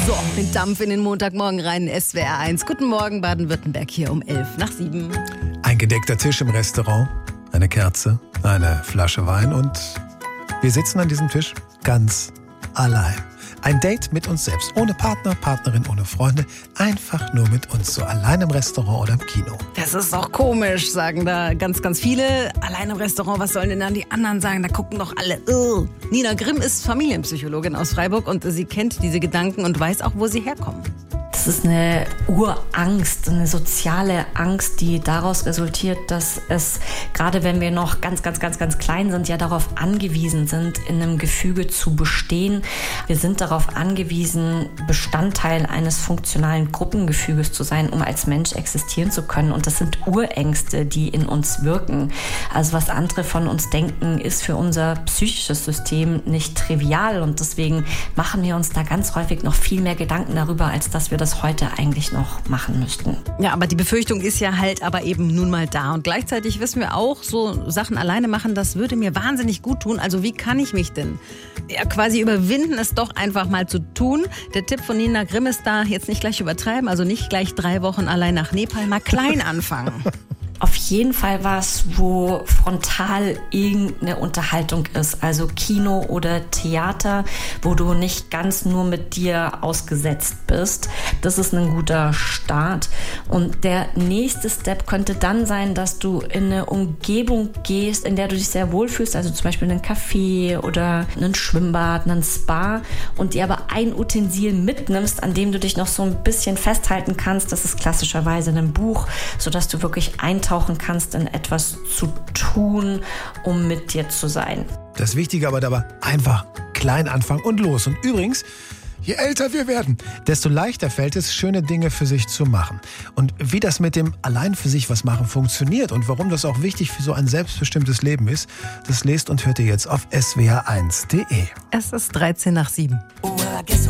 So, mit Dampf in den Montagmorgen rein, SWR 1. Guten Morgen, Baden-Württemberg, hier um 6:11. Ein gedeckter Tisch im Restaurant, eine Kerze, eine Flasche Wein und wir sitzen an diesem Tisch ganz allein. Ein Date mit uns selbst, ohne Partner, Partnerin, ohne Freunde, einfach nur mit uns, so allein im Restaurant oder im Kino. Das ist doch komisch, sagen da ganz, ganz viele. Allein im Restaurant, was sollen denn dann die anderen sagen? Da gucken doch alle. Nina Grimm ist Familienpsychologin aus Freiburg und sie kennt diese Gedanken und weiß auch, wo sie herkommen. Das ist eine Urangst, eine soziale Angst, die daraus resultiert, dass es, gerade wenn wir noch ganz klein sind, ja darauf angewiesen sind, in einem Gefüge zu bestehen. Wir sind darauf angewiesen, Bestandteil eines funktionalen Gruppengefüges zu sein, um als Mensch existieren zu können. Und das sind Urängste, die in uns wirken. Also was andere von uns denken, ist für unser psychisches System nicht trivial. Und deswegen machen wir uns da ganz häufig noch viel mehr Gedanken darüber, als dass wir das heute eigentlich noch machen müssten. Ja, aber die Befürchtung ist ja halt aber eben nun mal da. Und gleichzeitig wissen wir auch, so Sachen alleine machen, das würde mir wahnsinnig gut tun. Also wie kann ich mich denn quasi überwinden, es doch einfach mal zu tun? Der Tipp von Nina Grimm ist da, jetzt nicht gleich übertreiben, also nicht gleich 3 Wochen allein nach Nepal, mal klein anfangen. Auf jeden Fall was, wo frontal irgendeine Unterhaltung ist, also Kino oder Theater, wo du nicht ganz nur mit dir ausgesetzt bist. Das ist ein guter Start. Und der nächste Step könnte dann sein, dass du in eine Umgebung gehst, in der du dich sehr wohlfühlst, also zum Beispiel einen Café oder einen Schwimmbad, einen Spa, und dir aber ein Utensil mitnimmst, an dem du dich noch so ein bisschen festhalten kannst. Das ist klassischerweise ein Buch, sodass du wirklich eintauchen kannst in etwas zu tun, um mit dir zu sein. Das Wichtige aber dabei, einfach klein anfangen und los. Und übrigens, je älter wir werden, desto leichter fällt es, schöne Dinge für sich zu machen. Und wie das mit dem allein für sich was machen funktioniert und warum das auch wichtig für so ein selbstbestimmtes Leben ist, das lest und hört ihr jetzt auf swr1.de. Es ist 7:13.